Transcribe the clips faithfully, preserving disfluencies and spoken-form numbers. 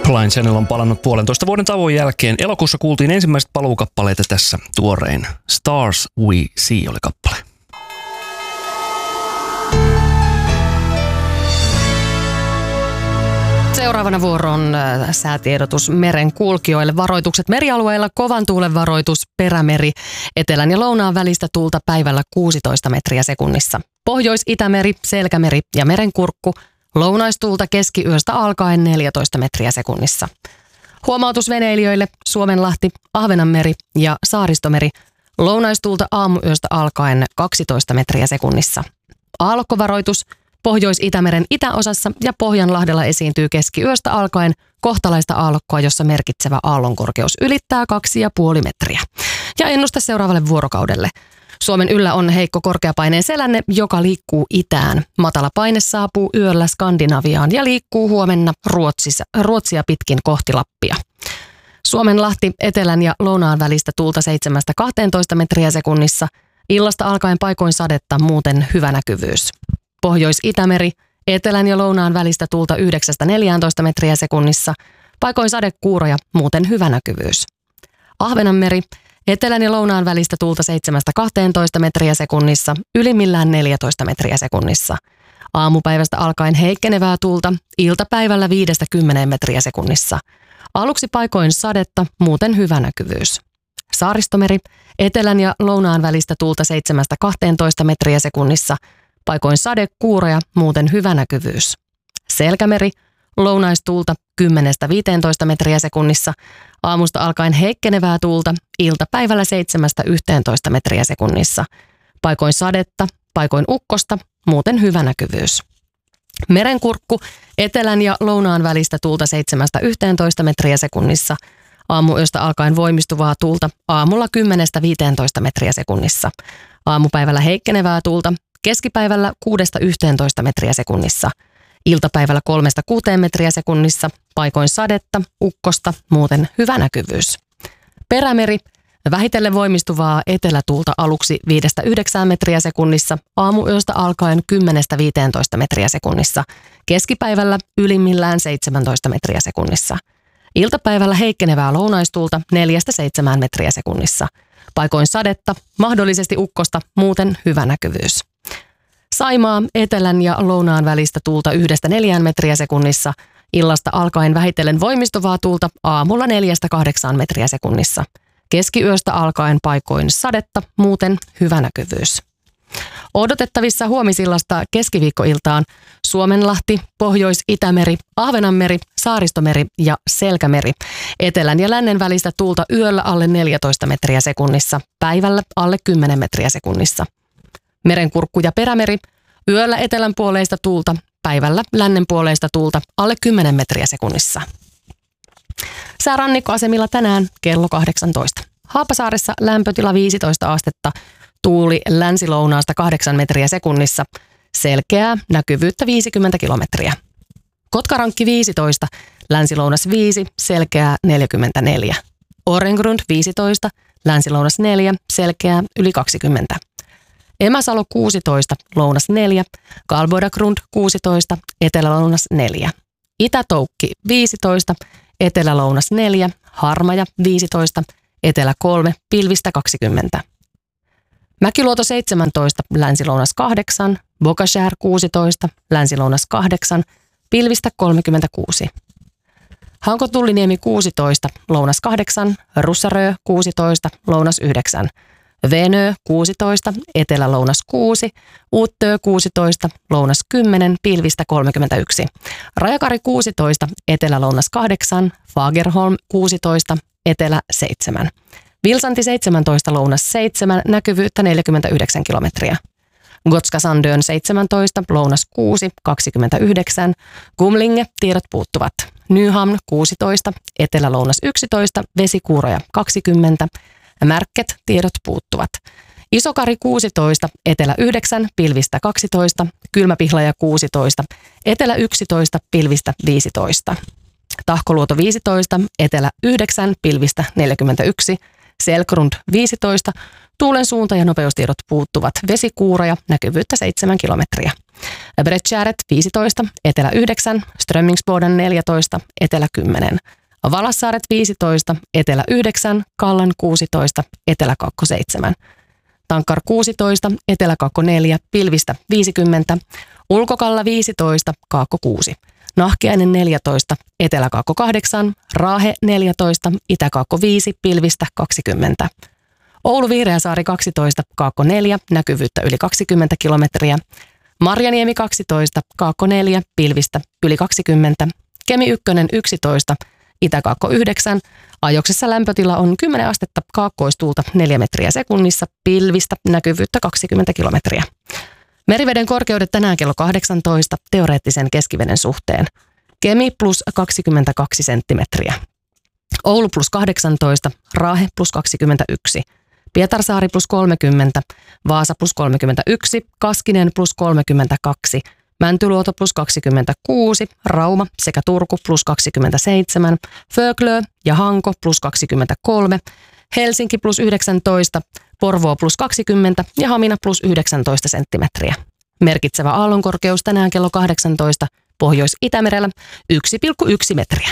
Blind Channel on palannut puolentoista vuoden tauon jälkeen. Elokuussa kuultiin ensimmäiset paluukappaleita, tässä tuorein Stars We See oli kappale. Seuraavana vuoron säätiedotus meren kulkijoille. Varoitukset merialueilla, kovan tuulen varoitus, perämeri, etelän ja lounaan välistä tuulta päivällä kuusitoista metriä sekunnissa. Pohjois-Itämeri, Selkämeri ja merenkurkku, lounaistuulta keskiyöstä alkaen neljätoista metriä sekunnissa. Huomautus veneilijöille, Suomenlahti, Ahvenanmeri ja Saaristomeri, lounaistuulta aamuyöstä alkaen kaksitoista metriä sekunnissa. Aallokkovaroitus, Pohjois-Itämeren itäosassa ja Pohjanlahdella esiintyy keskiyöstä alkaen kohtalaista aallokkoa, jossa merkitsevä aallonkorkeus ylittää kaksi pilkku viisi metriä. Ja ennuste seuraavalle vuorokaudelle. Suomen yllä on heikko korkeapaineen selänne, joka liikkuu itään. Matala paine saapuu yöllä Skandinaviaan ja liikkuu huomenna Ruotsissa, Ruotsia pitkin kohti Lappia. Suomenlahti, etelän ja lounaan välistä tuulta seitsemästä kahteentoista metriä sekunnissa. Illasta alkaen paikoin sadetta, muuten hyvä näkyvyys. Pohjois-Itämeri, etelän ja lounaan välistä tuulta yhdeksästä neljääntoista metriä sekunnissa. Paikoin sadekuuroja, muuten hyvä näkyvyys. Ahvenanmeri, etelän ja lounaan välistä tuulta seitsemästä kahteentoista metriä sekunnissa, ylimmillään neljätoista metriä sekunnissa. Aamupäivästä alkaen heikkenevää tuulta, iltapäivällä viidestä kymmeneen metriä sekunnissa. Aluksi paikoin sadetta, muuten hyvä näkyvyys. Saaristomeri, etelän ja lounaan välistä tuulta seitsemästä kahteentoista metriä sekunnissa, paikoin sadekuuroja, muuten hyvä näkyvyys. Selkämeri, lounaistuulta kymmenestä viiteentoista metriä sekunnissa, aamusta alkaen heikkenevää tuulta, iltapäivällä seitsemästä yhteentoista metriä sekunnissa. Paikoin sadetta, paikoin ukkosta, muuten hyvä näkyvyys. Merenkurkku, etelän ja lounaan välistä tuulta seitsemästä yhteentoista metriä sekunnissa, aamuyöstä alkaen voimistuvaa tuulta, aamulla kymmenestä viiteentoista metriä sekunnissa. Aamupäivällä heikkenevää tuulta, keskipäivällä kuudesta yhteentoista metriä sekunnissa. Iltapäivällä kolmesta kuuteen metriä sekunnissa, paikoin sadetta, ukkosta, muuten hyvä näkyvyys. Perämeri, vähitellen voimistuvaa etelätuulta aluksi viidestä yhdeksään metriä sekunnissa, aamuyöstä alkaen kymmenestä viiteentoista metriä sekunnissa. Keskipäivällä ylimmillään seitsemäntoista metriä sekunnissa. Iltapäivällä heikkenevää lounaistuulta neljästä seitsemään metriä sekunnissa. Paikoin sadetta, mahdollisesti ukkosta, muuten hyvä näkyvyys. Saimaa, etelän ja lounaan välistä tuulta yhdestä neljään metriä sekunnissa, illasta alkaen vähitellen voimistuvaa tuulta aamulla neljästä kahdeksaan metriä sekunnissa. Keskiyöstä alkaen paikoin sadetta, muuten hyvä näkyvyys. Odotettavissa huomisillasta keskiviikkoiltaan Suomenlahti, Pohjois-Itämeri, Ahvenanmeri, Saaristomeri ja Selkämeri. Etelän ja lännen välistä tuulta yöllä alle neljätoista metriä sekunnissa, päivällä alle kymmenen metriä sekunnissa. Merenkurkku ja perämeri, yöllä etelänpuoleista tuulta, päivällä lännenpuoleista tuulta alle kymmenen metriä sekunnissa. Sää rannikkoasemilla tänään kello kahdeksantoista. Haapasaaressa lämpötila viisitoista astetta, tuuli länsilounaasta kahdeksan metriä sekunnissa, selkeää näkyvyyttä viisikymmentä kilometriä. Kotkarankki viisitoista, länsilounas viisi, selkeää neljäkymmentäneljä. Orengrund viisitoista, länsilounas neljä, selkeää yli kaksikymmentä. Emäsalo kuusitoista, lounas neljä, Kalboidagrund kuusitoista, etelälounas neljä. Itätoukki viisitoista, etelälounas neljä, Harmaja viisitoista, etelä kolme, pilvistä kaksikymmentä. Mäkiluoto seitsemäntoista, länsilounas kahdeksan, Bokashär kuusitoista, länsilounas kahdeksan, pilvistä kolmekymmentäkuusi. Hanko-Tulliniemi kuusitoista, lounas kahdeksan, Russarö kuusitoista, lounas yhdeksän. Venö kuusitoista, etelä-lounas kuusi, Uuttö kuusitoista, lounas kymmenen, pilvistä kolmekymmentäyksi. Rajakari kuusitoista, etelä-lounas kahdeksan, Fagerholm kuusitoista, etelä seitsemän. Vilsanti seitsemäntoista, lounas seitsemän, näkyvyyttä neljäkymmentäyhdeksän kilometriä. Gotska Sandön seitsemäntoista, lounas kuusi, kaksikymmentäyhdeksän. Gumlinge, tiedot puuttuvat. Nyhamn kuusitoista, etelä-lounas yksitoista, vesikuuroja kaksikymmentä. Märket, tiedot puuttuvat. Isokari kuusitoista, etelä yhdeksän, pilvistä kaksitoista, Kylmäpihlaja kuusitoista, etelä yksitoista, pilvistä viisitoista. Tahkoluoto viisitoista, etelä yhdeksän, pilvistä neljäkymmentäyksi, Selkrund viisitoista, tuulen suunta ja nopeustiedot puuttuvat, vesikuuroja, näkyvyyttä seitsemän kilometriä. Bredskäret viisitoista, etelä yhdeksän, Strömmingsboden neljätoista, etelä kymmenen. Valassaaret viisitoista, etelä yhdeksän, Kallan kuusitoista, etelä seitsemän. Tankkar kuusitoista, etelä neljä, Pilvistä viisikymmentä, Ulkokalla viisitoista, Kaakko kuusi. Nahkiainen neljätoista, etelä kahdeksan, Raahe neljätoista, itä viisi, Pilvistä kaksikymmentä. Oulu Vihreäsaari kaksitoista, Kaakko neljä, näkyvyyttä yli kaksikymmentä kilometriä. Marjaniemi kaksitoista, Kaakko neljä, Pilvistä yli kaksikymmentä. Kemi yksi yksitoista, itä yhdeksän, ajoksessa lämpötila on kymmenen astetta, kaakkoistuulta neljä metriä sekunnissa, Pilvistä näkyvyyttä kaksikymmentä kilometriä. Meriveden korkeudet tänään kello kahdeksantoista teoreettisen keskiveden suhteen. Kemi plus kaksikymmentäkaksi senttimetriä. Oulu plus kahdeksantoista, Raahe plus kaksikymmentäyksi, Pietarsaari plus kolmekymmentä, Vaasa plus kolmekymmentäyksi, Kaskinen plus kolmekymmentäkaksi, Mäntyluoto plus kaksikymmentäkuusi, Rauma sekä Turku plus kaksikymmentäseitsemän, Föglö ja Hanko plus kaksikymmentäkolme, Helsinki plus yhdeksäntoista, Porvoo plus kaksikymmentä ja Hamina plus yhdeksäntoista senttimetriä. Merkitsevä aallonkorkeus tänään kello kahdeksantoista Pohjois-Itämerellä yksi pilkku yksi metriä.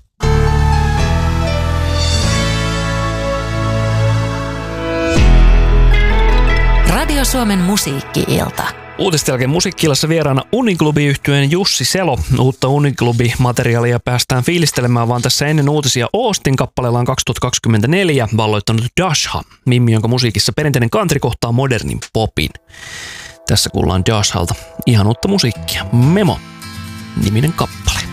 Radio Suomen musiikki-ilta. Uutisten jälkeen musiikki-illassa vieraana Uniklubi-yhtyeen Jussi Selo. Uutta Uniklubi-materiaalia päästään fiilistelemään, vaan tässä ennen uutisia Austin kappaleellaan kaksituhattakaksikymmentäneljä valloittanut Dasha, mimmi, jonka musiikissa perinteinen country kohtaa modernin popin. Tässä kuullaan Dashalta ihan uutta musiikkia. Memo, niminen kappale.